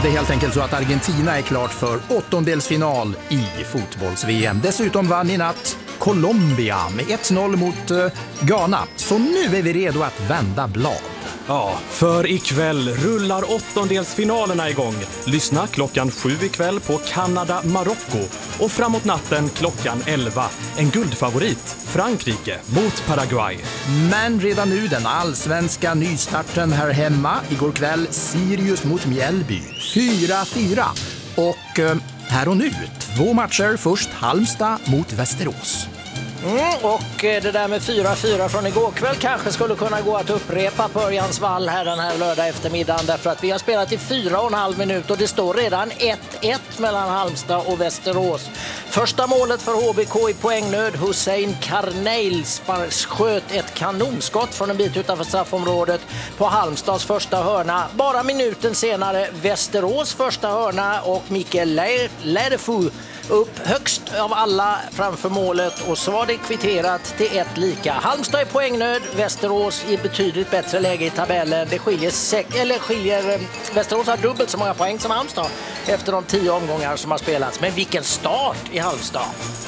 det är helt enkelt så att Argentina är klart för åttondelsfinal i fotbolls-VM. Dessutom vann i natt Colombia med 1-0 mot Ghana. Så nu är vi redo att vända blad. Ja, för ikväll rullar åttondelsfinalerna igång. Lyssna klockan 7 ikväll på Kanada-Marocko. Och framåt natten klockan 11. En guldfavorit, Frankrike mot Paraguay. Men redan nu den allsvenska nystarten här hemma. Igår kväll Sirius mot Mjällby. 4-4. Och här och nu 2 matcher. Först Halmstad mot Västerås. Och det där med 4-4 från igår kväll kanske skulle kunna gå att upprepa på Örjans vall här den här lördag eftermiddagen, därför att vi har spelat i 4,5 minuter och det står redan 1-1 mellan Halmstad och Västerås. Första målet för HBK i poängnöd. Hussein Karneil sköt ett kanonskott från en bit utanför straffområdet på Halmstads första hörna. Bara minuten senare Västerås första hörna och Mikael Lerfu upp högst av alla framför målet, och så var det kvitterat till 1-1. Halmstad är poängnöd, Västerås i betydligt bättre läge i tabellen. Det skiljer Västerås har dubbelt så många poäng som Halmstad efter de 10 omgångar som har spelats. Men vilken start i Halmstad!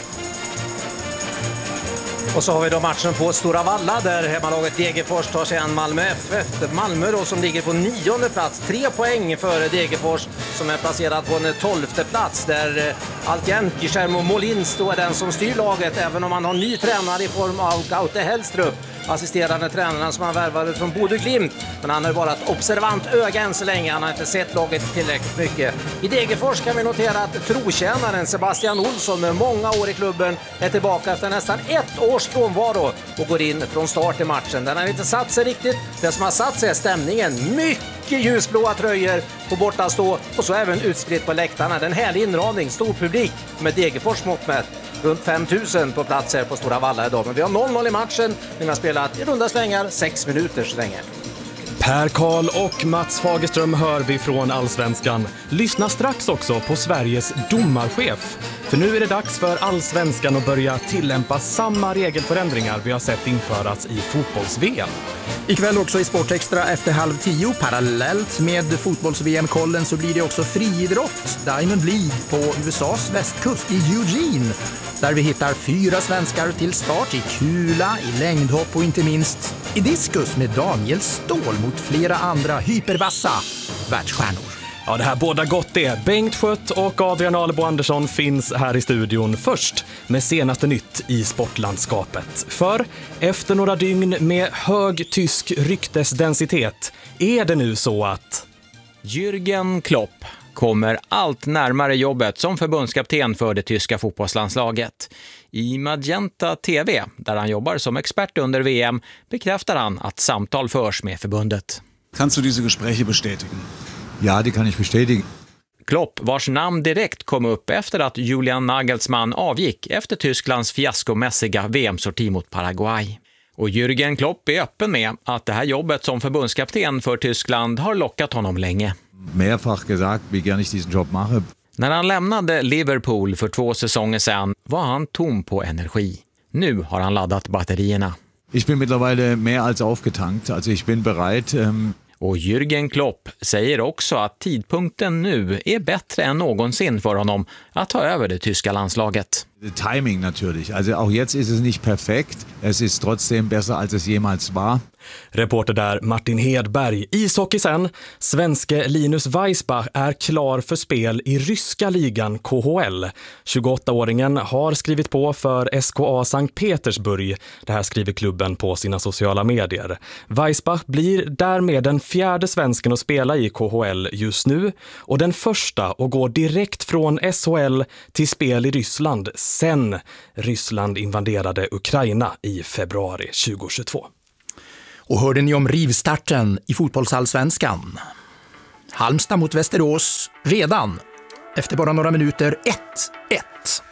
Och så har vi då matchen på Stora Valla där hemmalaget Degerfors tar sig an Malmö FF. Malmö då som ligger på 9:e plats, 3 poäng före Degerfors som är placerad på en 12:e plats, där alltjämt Guillermo Molins då är den som styr laget, även om man har ny tränare i form av Gaute Hellstrup, assisterande tränaren som han värvade från Bodø Glimt. Men han har bara ett observant öga än så länge, han har inte sett laget tillräckligt mycket. I Degerfors kan vi notera att trotjänaren Sebastian Olsson med många år i klubben är tillbaka efter nästan 1 års frånvaro och går in från start i matchen. Den har inte satt sig riktigt. Det som har satt sig är stämningen. Mycket ljusblåa tröjor på bortastå och så även utspritt på läktarna. Den härlig inramning, stor publik med Degerfors mått mätt. Runt 5000 på plats här på Stora Valla idag. Men vi har 0-0 i matchen. Vi har spelat i runda svängar 6 minuter så länge. Per Karl och Mats Fagerström hör vi från Allsvenskan. Lyssna strax också på Sveriges domarchef. För nu är det dags för Allsvenskan att börja tillämpa samma regelförändringar vi har sett införas i fotbolls-VM. Ikväll också i Sportextra efter 9:30 parallellt med fotbolls-VM-kollen så blir det också friidrott. Diamond League på USAs västkust i Eugene. Där vi hittar 4 svenskar till start i kula, i längdhopp och inte minst i diskus med Daniel Ståhl mot flera andra hypervassa världsstjärnor. Ja, det här båda gott det. Bengt Skött och Adrian Alebo Andersson finns här i studion först med senaste nytt i sportlandskapet. För efter några dygn med hög tysk ryktesdensitet är det nu så att Jürgen Klopp kommer allt närmare jobbet som förbundskapten för det tyska fotbollslandslaget. I Magenta TV, där han jobbar som expert under VM, bekräftar han att samtal förs med förbundet. Kannst du diese Gespräche bestätigen? Ja, det kan jag bestätigen. Klopp, vars namn direkt kom upp efter att Julian Nagelsmann avgick efter Tysklands fiaskomässiga VM-sorti mot Paraguay. Och Jürgen Klopp är öppen med att det här jobbet som förbundskapten för Tyskland har lockat honom länge. Mehrfach gesagt, wie gern ich diesen Job mache. När han lämnade Liverpool för 2 säsonger sedan var han tom på energi. Nu har han laddat batterierna. Ich bin mittlerweile mehr als aufgetankt, also ich bin bereit. Och Jürgen Klopp säger också att tidpunkten nu är bättre än någonsin för honom att ta över det tyska landslaget. Timing natürlich. Also auch jetzt ist es nicht perfekt. Es ist trotzdem besser als es jemals war. Reporter där Martin Hedberg. Ishockey sen. Svenske Linus Weissbach är klar för spel i ryska ligan KHL. 28-åringen har skrivit på för SKA Sankt Petersburg. Det här skriver klubben på sina sociala medier. Weissbach blir därmed den 4:e svensken att spela i KHL just nu och den första att gå direkt från SHL till spel i Ryssland sen Ryssland invaderade Ukraina i februari 2022. Och hörde ni om rivstarten i fotbollsallsvenskan? Halmstad mot Västerås redan efter bara några minuter 1-1.